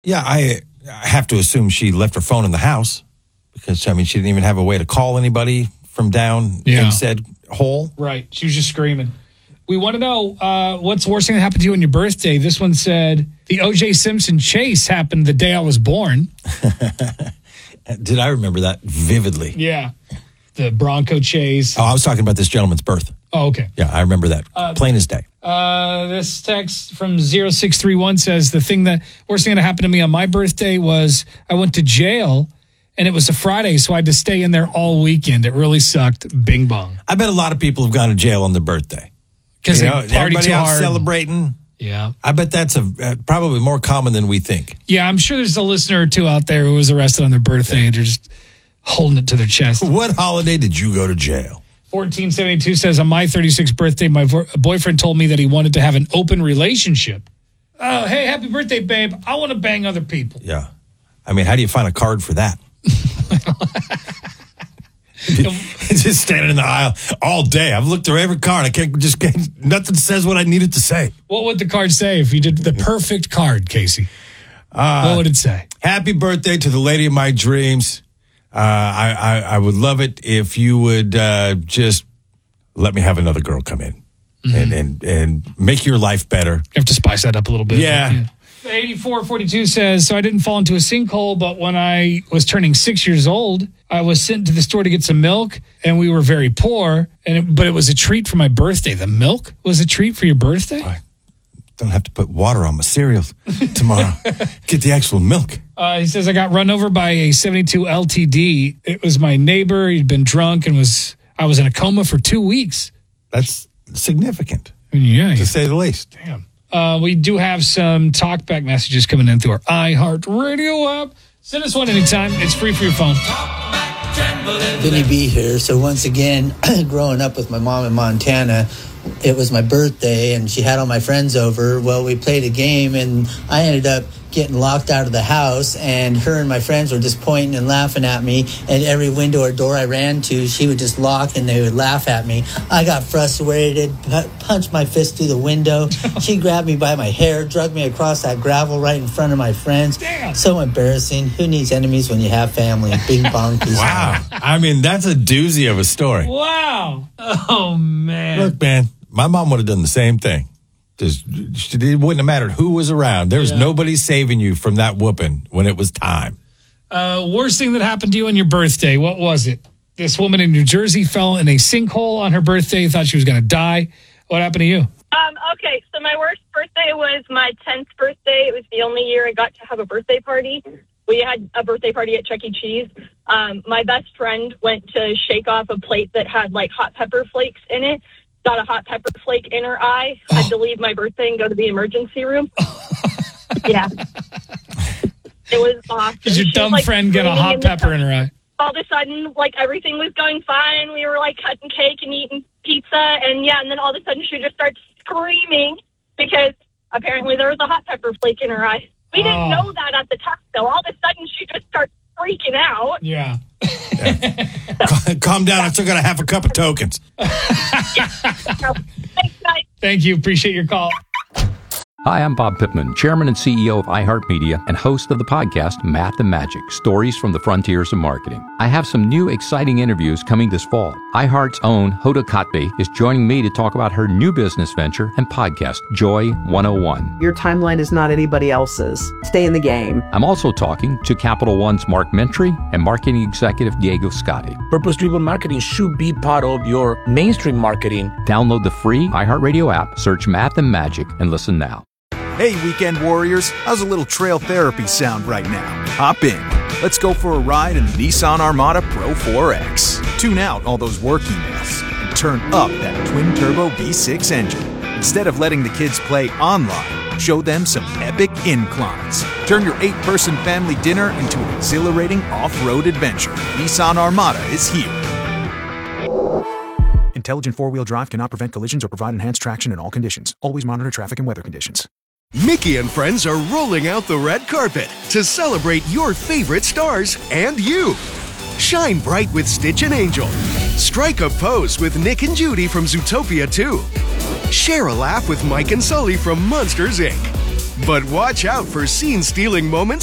Yeah, I have to assume she left her phone in the house because, I mean, she didn't even have a way to call anybody from down in said hole. Right. She was just screaming. We want to know what's the worst thing that happened to you on your birthday. This one said, the O.J. Simpson chase happened the day I was born. Did I remember that vividly? Yeah. The Bronco chase. Oh, I was talking about this gentleman's birth. Oh, okay. Yeah, I remember that. Plain as day. This text from 0631 says, the worst thing that happened to me on my birthday was I went to jail, and it was a Friday, so I had to stay in there all weekend. It really sucked. Bing bong. I bet a lot of people have gone to jail on their birthday. Because they partied everybody too out hard. Celebrating. Yeah. I bet that's probably more common than we think. Yeah, I'm sure there's a listener or two out there who was arrested on their birthday and they're just holding it to their chest. What holiday did you go to jail? 1472 says, on my 36th birthday, my boyfriend told me that he wanted to have an open relationship. Oh, hey, happy birthday, babe. I want to bang other people. Yeah. I mean, how do you find a card for that? Just standing in the aisle all day. I've looked through every card. I can't just get nothing says what I needed to say. What would the card say if you did the perfect card, Casey? What would it say? Happy birthday to the lady of my dreams. I would love it if you would just let me have another girl come in and make your life better. You have to spice that up a little bit. Yeah. 8442 says, so I didn't fall into a sinkhole, but when I was turning 6 years old, I was sent to the store to get some milk, and we were very poor, but it was a treat for my birthday. The milk was a treat for your birthday? I don't have to put water on my cereal tomorrow. Get the actual milk. He says, I got run over by a 72 LTD. It was my neighbor. He'd been drunk and I was in a coma for 2 weeks. That's significant. Yeah. To say the least. Damn. We do have some talkback messages coming in through our iHeartRadio app. Send us one anytime. It's free for your phone. Vinny B here. So once again, growing up with my mom in Montana, it was my birthday and she had all my friends over. Well, we played a game and I ended up getting locked out of the house, and her and my friends were just pointing and laughing at me, and every window or door I ran to, she would just lock and they would laugh at me. I got frustrated, punched my fist through the window. She grabbed me by my hair, dragged me across that gravel right in front of my friends. Damn. So embarrassing. Who needs enemies when you have family? Bing bong. Wow. I mean, that's a doozy of a story. Wow. Oh, man. Look, man, my mom would have done the same thing. It wouldn't have mattered who was around. There was nobody saving you from that whooping when it was time. Worst thing that happened to you on your birthday, what was it? This woman in New Jersey fell in a sinkhole on her birthday, thought she was going to die. What happened to you? Okay, so my worst birthday was my 10th birthday. It was the only year I got to have a birthday party. We had a birthday party at Chuck E. Cheese. My best friend went to shake off a plate that had, like, hot pepper flakes in it. Got a hot pepper flake in her eye. Had to leave my birthday and go to the emergency room. Yeah. It was awesome. Did your dumb friend get a hot pepper in her eye? All of a sudden, like, everything was going fine. We were, like, cutting cake and eating pizza. And then all of a sudden she just starts screaming because apparently there was a hot pepper flake in her eye. We didn't know that at the time, though. All of a sudden she just starts freaking out. Yeah. Calm down. I still got a half a cup of tokens. Thanks, guys. Thank you. Appreciate your call. Hi, I'm Bob Pittman, Chairman and CEO of iHeartMedia and host of the podcast Math and Magic, Stories from the Frontiers of Marketing. I have some new exciting interviews coming this fall. iHeart's own Hoda Kotb is joining me to talk about her new business venture and podcast, Joy 101. Your timeline is not anybody else's. Stay in the game. I'm also talking to Capital One's Mark Mentry and marketing executive Diego Scotti. Purpose-driven marketing should be part of your mainstream marketing. Download the free iHeartRadio app, search Math and Magic, and listen now. Hey, weekend warriors, how's a little trail therapy sound right now? Hop in. Let's go for a ride in the Nissan Armada Pro 4X. Tune out all those work emails and turn up that twin-turbo V6 engine. Instead of letting the kids play online, show them some epic inclines. Turn your 8-person family dinner into an exhilarating off-road adventure. Nissan Armada is here. Intelligent four-wheel drive cannot prevent collisions or provide enhanced traction in all conditions. Always monitor traffic and weather conditions. Mickey and friends are rolling out the red carpet to celebrate your favorite stars and you. Shine bright with Stitch and Angel. Strike a pose with Nick and Judy from Zootopia 2. Share a laugh with Mike and Sully from Monsters, Inc. But watch out for scene-stealing moments